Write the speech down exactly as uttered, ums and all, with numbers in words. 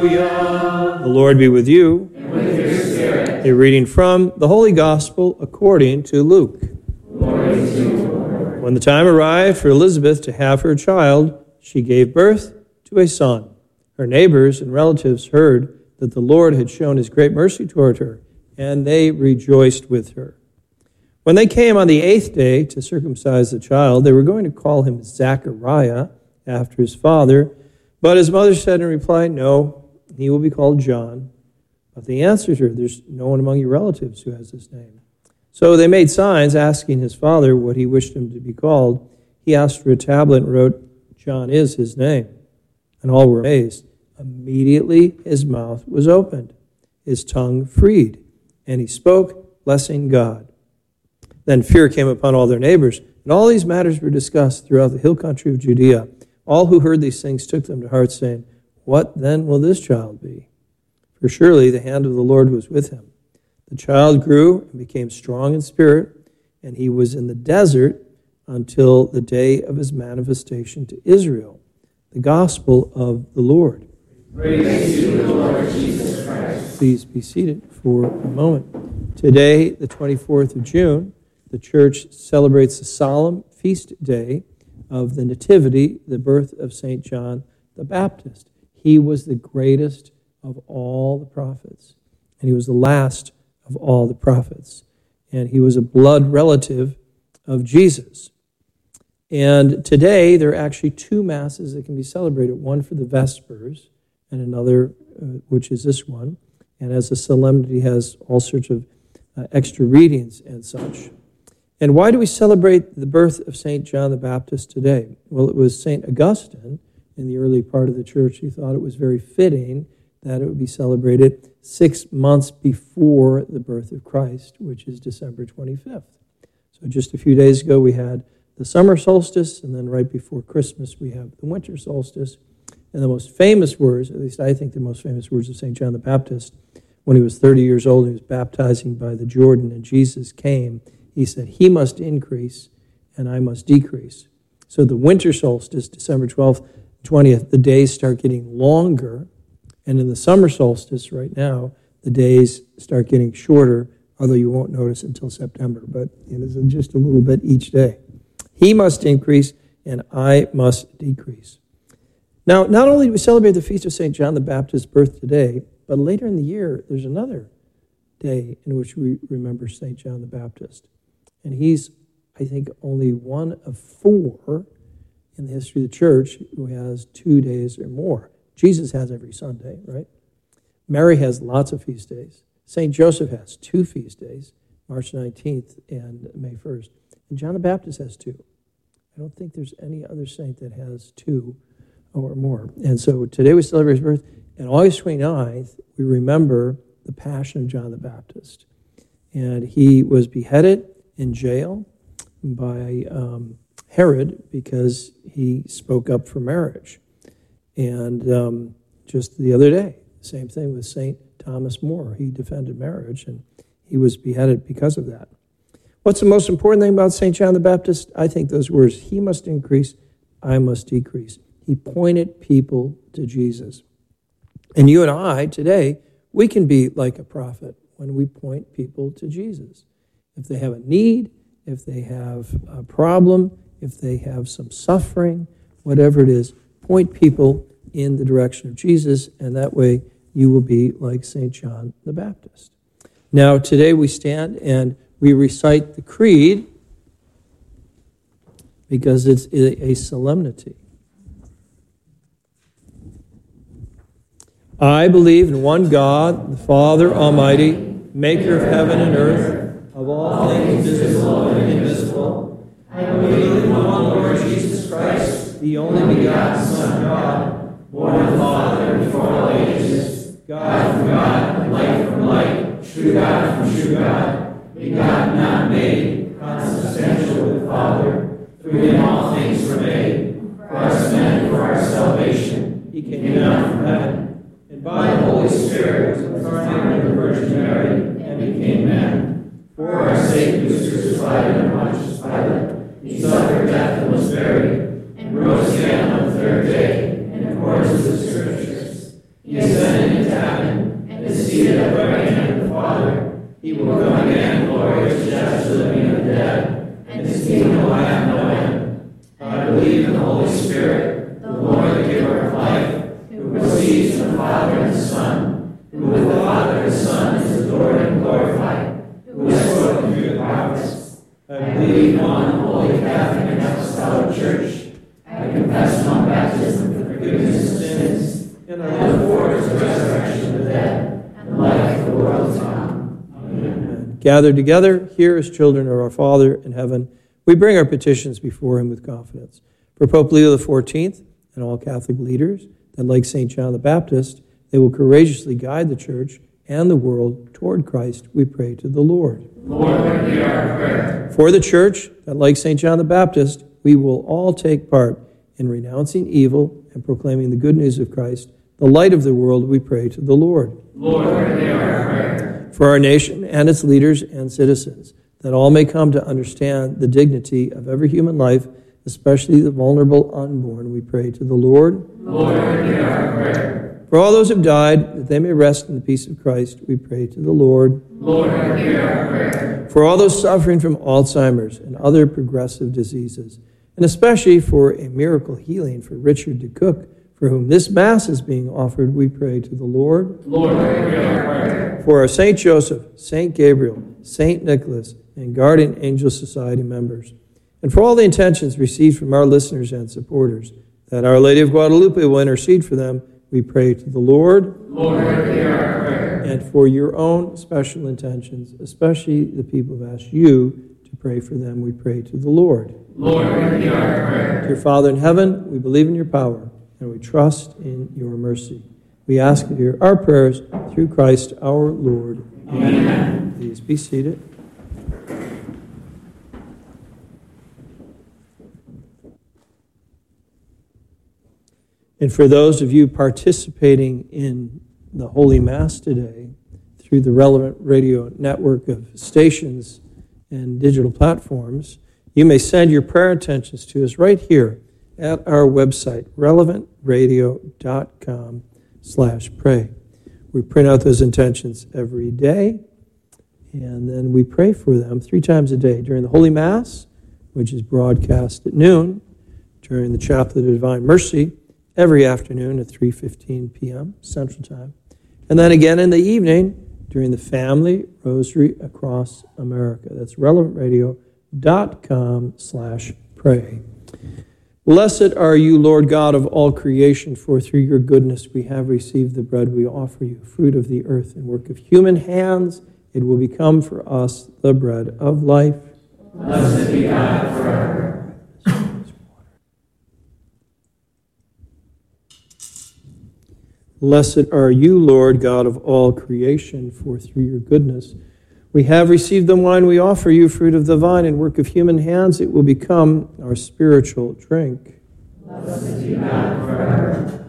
Hallelujah. The Lord be with you. And with your spirit. A reading from the Holy Gospel according to Luke. Glory to you, Lord. When the time arrived for Elizabeth to have her child, she gave birth to a son. Her neighbors and relatives heard that the Lord had shown his great mercy toward her, and they rejoiced with her. When they came on the eighth day to circumcise the child, they were going to call him Zachariah after his father, but his mother said in reply, "No, he will be called John." But they answered her, "There's no one among your relatives who has this name." So they made signs asking his father what he wished him to be called. He asked for a tablet and wrote, "John is his name." And all were amazed. Immediately his mouth was opened, his tongue freed, and he spoke, blessing God. Then fear came upon all their neighbors, and all these matters were discussed throughout the hill country of Judea. All who heard these things took them to heart, saying, "What then will this child be?" For surely the hand of the Lord was with him. The child grew and became strong in spirit, and he was in the desert until the day of his manifestation to Israel. The gospel of the Lord. Praise to you, Lord Jesus Christ. Please be seated for a moment. Today, the twenty-fourth of June, the church celebrates the solemn feast day of the Nativity, the birth of Saint John the Baptist. He was the greatest of all the prophets, and he was the last of all the prophets, and he was a blood relative of Jesus. And today, there are actually two masses that can be celebrated, one for the Vespers and another, uh, which is this one, and as a solemnity has all sorts of uh, extra readings and such. And why do we celebrate the birth of Saint John the Baptist today? Well, it was Saint Augustine in the early part of the church who thought it was very fitting that it would be celebrated six months before the birth of Christ, which is December twenty-fifth. So just a few days ago we had the summer solstice, and then right before Christmas we have the winter solstice. And the most famous words, at least I think the most famous words of Saint John the Baptist, when he was thirty years old, he was baptizing by the Jordan, and Jesus came. He said, "He must increase, and I must decrease." So the winter solstice, December twelfth, twentieth, the days start getting longer. And in the summer solstice right now, the days start getting shorter, although you won't notice until September. But it is just a little bit each day. He must increase, and I must decrease. Now, not only do we celebrate the feast of Saint John the Baptist's birth today, but later in the year, there's another day in which we remember Saint John the Baptist. And he's, I think, only one of four in the history of the church who has two days or more. Jesus has every Sunday, right? Mary has lots of feast days. Saint Joseph has two feast days, March nineteenth and May first. And John the Baptist has two. I don't think there's any other saint that has two or more. And so today we celebrate his birth. And August twenty-ninth, we remember the Passion of John the Baptist. And he was beheaded in jail by um, Herod because he spoke up for marriage. And um, just the other day, same thing with Saint Thomas More. He defended marriage, and he was beheaded because of that. What's the most important thing about Saint John the Baptist? I think those words, "He must increase, I must decrease." He pointed people to Jesus. And you and I, today, we can be like a prophet when we point people to Jesus. If they have a need, if they have a problem, if they have some suffering, whatever it is, point people in the direction of Jesus, and that way you will be like Saint John the Baptist. Now, today we stand and we recite the Creed because it's a solemnity. I believe in one God, the Father Almighty, maker of heaven and earth, of all things visible and invisible. I believe in one Lord Jesus Christ, the only begotten Son of God, born of the Father before all ages, God from God, light from light, true God from true God, begotten, not made, consubstantial with the Father, through him all things were made, for us men, for our salvation. He came down from heaven, and by the Holy Spirit was incarnate of the Virgin Mary, and became man. For our sake he was crucified under Pontius Pilate. He suffered death and was buried, and rose again on the third day, in accordance with the Scriptures. He ascended ascended into heaven and is seated at the right hand of the Father. He will come again in glory to judge the living and the dead, and his kingdom will have no end. I believe in the Holy Spirit, the Lord, the giver of life, who proceeds from the Father and the Son, who with the Father and the Son is adored and glorified, who has spoken through the prophets. I believe in one holy Catholic and Apostolic Church. I confess one baptism for the forgiveness of sins, and I look forward to the resurrection of the dead and the life of the world to come. Amen. Gathered together here as children of our Father in heaven, we bring our petitions before him with confidence. For Pope Leo the fourteenth and all Catholic leaders, that like Saint John the Baptist, they will courageously guide the Church and the world toward Christ, we pray to the Lord. Lord, hear our prayer. For the Church, that like Saint John the Baptist, we will all take part in renouncing evil and proclaiming the good news of Christ, the light of the world, we pray to the Lord. Lord, hear our prayer. For our nation and its leaders and citizens, that all may come to understand the dignity of every human life, especially the vulnerable unborn, we pray to the Lord. Lord, hear our prayer. For all those who have died, that they may rest in the peace of Christ, we pray to the Lord. Lord, hear our prayer. For all those suffering from Alzheimer's and other progressive diseases, and especially for a miracle healing for Richard de Cook, for whom this Mass is being offered, we pray to the Lord. Lord, hear our prayer. For our Saint Joseph, Saint Gabriel, Saint Nicholas, and Guardian Angel Society members, and for all the intentions received from our listeners and supporters, that Our Lady of Guadalupe will intercede for them, we pray to the Lord. Lord, hear our prayer. And for your own special intentions, especially the people who have asked you to pray for them, we pray to the Lord. Lord, hear our prayer. Dear Father in heaven, we believe in your power, and we trust in your mercy. We ask you to hear our prayers through Christ our Lord. Amen. Please be seated. And for those of you participating in the Holy Mass today through the relevant radio network of stations and digital platforms, you may send your prayer intentions to us right here at our website, relevant radio dot com slash pray. We print out those intentions every day, and then we pray for them three times a day during the Holy Mass, which is broadcast at noon, during the Chaplet of Divine Mercy, every afternoon at three fifteen p.m. Central Time. And then again in the evening during the Family Rosary Across America. That's relevant radio dot com slash pray. Blessed are you, Lord God of all creation, for through your goodness we have received the bread we offer you, fruit of the earth and work of human hands. It will become for us the bread of life. Blessed be God forever. Blessed are you, Lord God of all creation, for through your goodness we have received the wine we offer you, fruit of the vine and work of human hands. It will become our spiritual drink. Blessed be God forever.